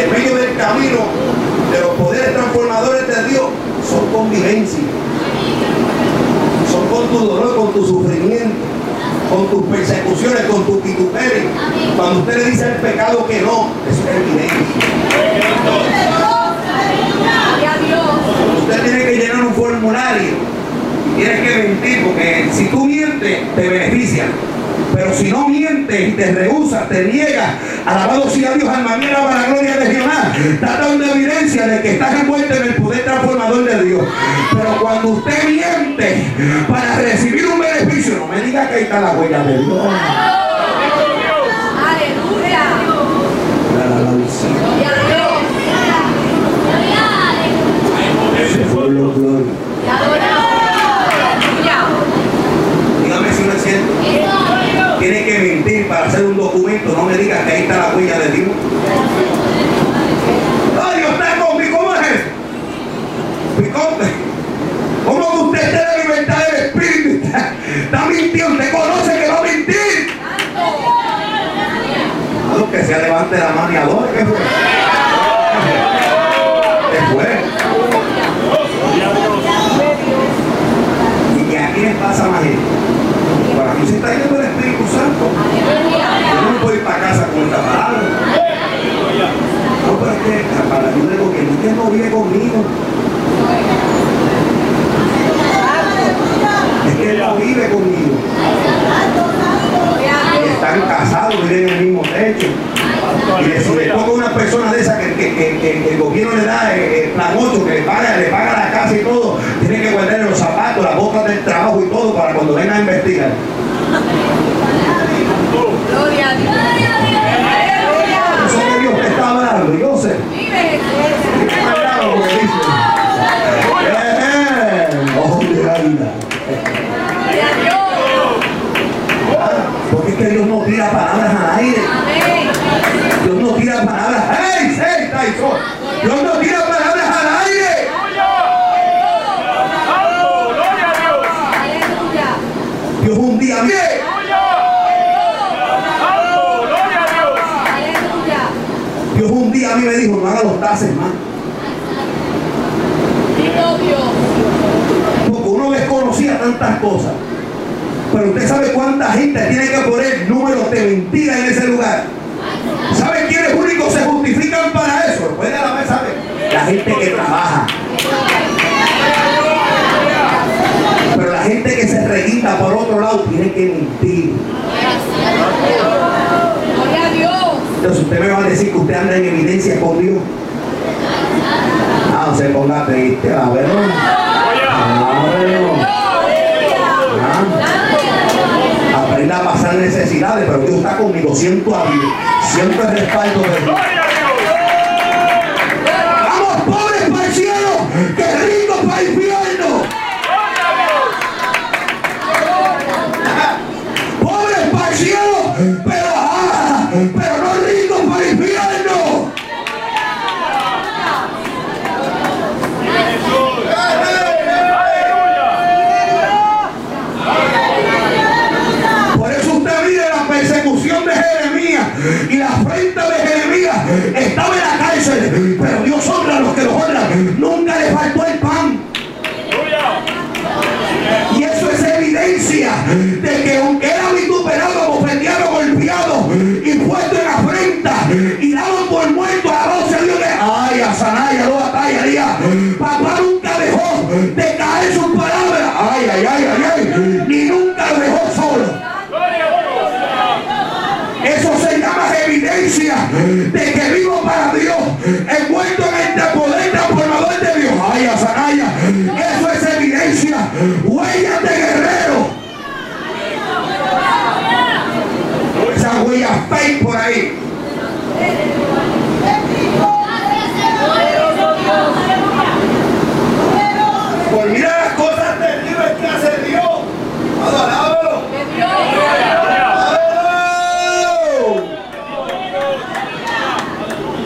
en medio del camino de los poderes transformadores de Dios son convivencia. Son con tu dolor, con tu sufrimiento, con tus persecuciones, con tu vituperio. Cuando usted le dice al pecado que no, eso es evidencia. Usted tiene que llenar un formulario. Tienes que mentir, porque si tú mientes, te beneficia. Pero si no mientes y te rehusas, te niegas, alabado sea Dios, alma mía, para la gloria de Jehová, está dando evidencia de que estás envuelto en el poder transformador de Dios. Pero cuando usted miente para recibir un beneficio, no me diga que ahí está la huella de Dios. Aleluya. Dígame si no es cierto. Tiene que mentir para hacer un documento. No me digas que ahí está la huella de Dios. ¡Ay, Dios está conmigo! ¿Cómo es eso? Picote. ¿Cómo que usted está en la libertad del Espíritu? Está mintiendo. Usted conoce que va a mentir. No, que se levante la mano y adore. ¿Qué fue? ¿Qué fue? ¿Y a quién pasa más esto? Para mí se está yendo el Espíritu Santo. Yo no puedo ir para casa con esta palabra. No, pero es que para yo le digo que usted no vive conmigo. Es que él no vive conmigo. Y están casados, viven en el mismo techo. Y si le toca una persona de esa que el gobierno le da el plan 8, que le paga la casa y todo, tiene que guardar los zapatos, las botas del trabajo y todo para cuando venga a investigar. Gloria a Dios. Yo sé que Dios te está hablando, yo sé. Porque es que Dios no tira palabras al aire. Dios no tira palabras. ¡Hey! Dios no tira palabras al aire. Dios un día bien. Dios un día a mí me dijo, no haga los tases más. Porque uno desconocía tantas cosas. Pero usted sabe cuánta gente tiene que poner números de mentira en ese lugar. ¿Sabe quiénes únicos se justifican para eso? ¿Puede a la vez saber? La gente que trabaja. Pero la gente que se reguinda por otro lado tiene que mentir. Gloria a Dios. Entonces usted me va a decir que usted anda en evidencia con Dios. No se ponga triste, a ver. Aprenda a pasar necesidades, pero Dios está conmigo. Siento el respaldo de Dios. Vamos, pobres para el cielo, que ricos para el infierno. Pobres para el cielo, pero no ricos para el infierno. De Jeremías y la frente de Jeremías estaba en la cárcel, pero Dios honra a los que los honran. Nunca le faltó el pan. Y eso es evidencia de que aunque era vituperado, bofeteado, golpeado y puesto en afrenta y dado por muerto a 12 Dios, ay, a Sanaya, no batalla, día. Papá nunca dejó de caer sus palabras, ni nunca lo dejó solo. Eso se llama evidencia de